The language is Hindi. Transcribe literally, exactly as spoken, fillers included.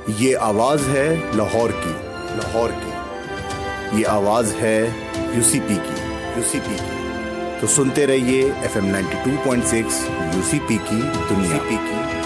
ये आवाज़ है लाहौर की, लाहौर की। ये आवाज़ है यूसीपी की, यूसीपी की। तो सुनते रहिए F M ninety two point six UCP की दुनिया की।